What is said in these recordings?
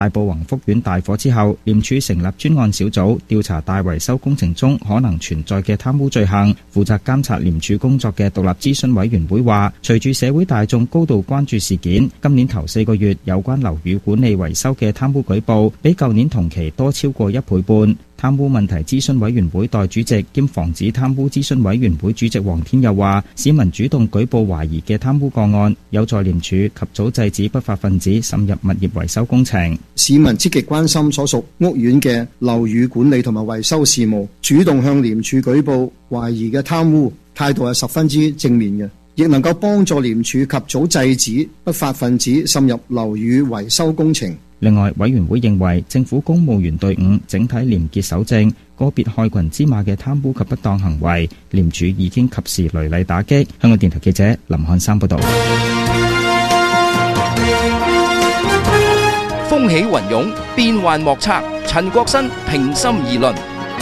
大埔宏福苑大火之後，廉署成立專案小組調查大維修工程中可能存在嘅貪污罪行。負責監察廉署工作嘅獨立諮詢委員會話，隨住社會大眾高度關注事件，今年頭4個月有關樓宇管理維修嘅貪污舉報，比舊年同期多超過1倍半。貪污問題諮詢委員會代主席兼防止貪污諮詢委員會主席黃天佑話，市民主動舉報懷疑嘅貪污個案，有助廉署及早制止不法分子滲入物業維修工程。 市民積極關心所屬屋苑嘅樓宇管理同埋維修事務，主動向廉署舉報懷疑嘅貪污，態度係十分之正面嘅，亦能夠幫助廉署及早制止不法分子滲入樓宇維修工程。 另外，委員會認為政府公務員隊伍整體廉潔守正，個別害群之馬嘅貪污及不當行為，廉署已經及時雷厲打擊。香港電台記者林漢山報道。 風起雲湧，變幻莫測。陳國新平心而論。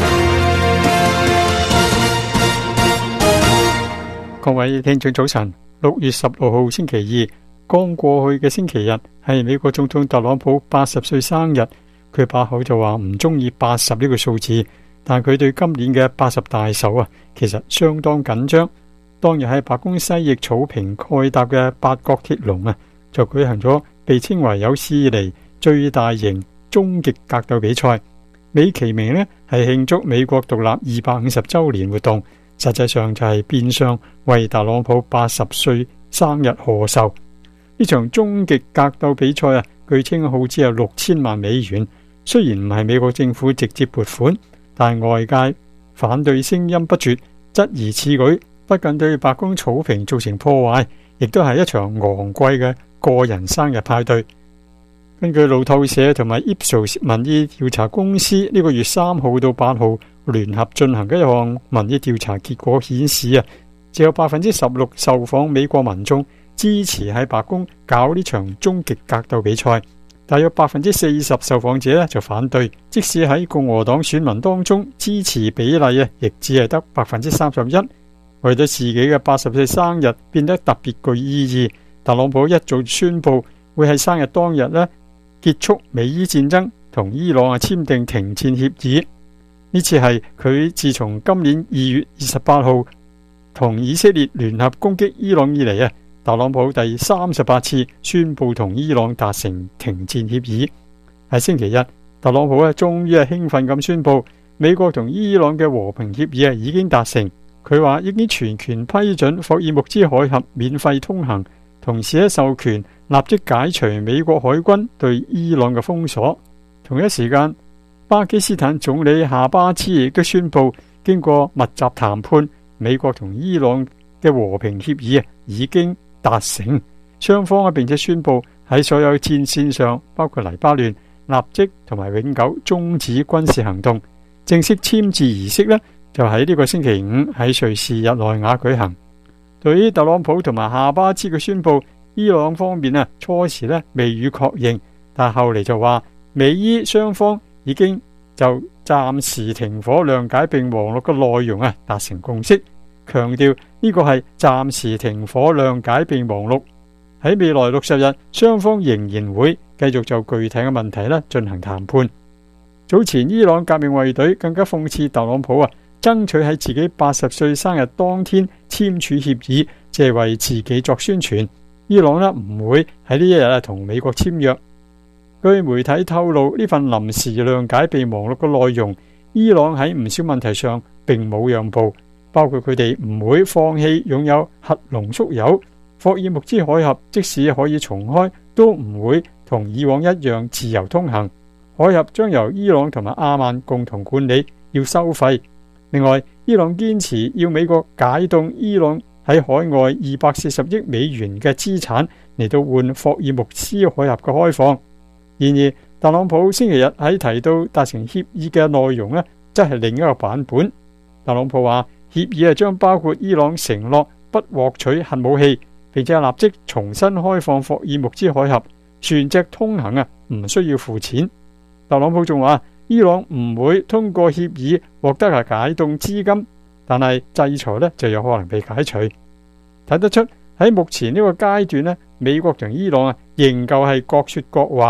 各位聽眾早晨，6月16號星期二。剛過去嘅星期日係美國總統特朗普80歲生日，佢把口就話唔中意80呢個數字，但佢對今年嘅80大壽其實相當緊張。當日喺白宮西翼草坪蓋搭嘅八角鐵籠就舉行咗被稱為有史以嚟最大型終極格鬥比賽，美其名係慶祝美國獨立250週年活動，實際上就係變相為特朗普80歲生日賀壽。呢場終極格鬥比賽據稱耗資有6000萬美元，雖然唔係美國政府直接撥款，但外界反對聲音不絕，質疑此舉不僅對白宮草坪造成破壞，亦都係一場昂貴嘅個人生日派對。根據路透社同埋 Ipsos 民意調查公司呢個月3號到8號聯合進行嘅一項民意調查結果顯示只有 16% 受訪美國民眾支持喺白宮搞呢場終極格鬥比賽，大約 40% 受訪者就反對，即使喺共和黨選民當中支持比例亦只係得 31%。 為咗自己嘅80歲生日變得特別具意義，特朗普一早宣布會喺生日當日結束美伊戰爭，同伊朗簽訂停戰協議。呢次係佢自從今年2月28號同以色列聯合攻擊伊朗以嚟特朗普第38次宣布同伊朗達成停戰協議。喺星期日，特朗普終於興奮咁宣布美國同伊朗嘅和平協議已經達成。佢話已經全權批准霍爾木茲海峽免費通行，同時授權立即解除美國海軍對伊朗嘅封鎖。同一時間，巴基斯坦總理夏巴茲亦都宣布經過密集談判，美國同伊朗嘅和平協議已經達成。雙方並且宣布喺所有戰線上，包括黎巴嫩，立即同埋永久終止軍事行動。正式簽字儀式就喺呢個星期五喺瑞士日內瓦舉行。對於特朗普同埋夏巴茲嘅宣布，伊朗方面初時未予確認，但後嚟就話美伊雙方已經就暫時停火諒解備忘錄嘅內容達成共識，強調呢個係暫時停火諒解備忘錄。喺未來60日，雙方仍然會繼續就具體嘅問題進行談判。早前伊朗革命衛隊更加諷刺特朗普爭取喺自己80歲生日當天簽署協議，即係為自己作宣傳。伊朗唔會喺呢一日同美國簽約。據媒體透露，呢份臨時諒解備忘錄嘅內容，伊朗喺唔少問題上並冇讓步，包括佢哋唔會放棄擁有核濃縮鈾，霍爾木茲海峽即使可以重開，都唔會同以往一樣自由通行。海峽將由伊朗同埋阿曼共同管理，要收費。另外，伊朗堅持要美國解凍伊朗喺海外240億美元嘅資產嚟到換霍爾木茲海峽嘅開放。然而，特朗普星期日喺提到達成協議嘅內容則係另一個版本。特朗普話協議將包括伊朗承諾不獲取核武器，並且立即重新開放霍爾木茲海峽，船隻通行唔需要付錢。特朗普仲話伊朗唔會通過協議獲得解凍資金，但係制裁就有可能被解除。睇得出喺目前呢個階段美國同伊朗仍舊係各說各話。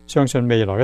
相信未來嘅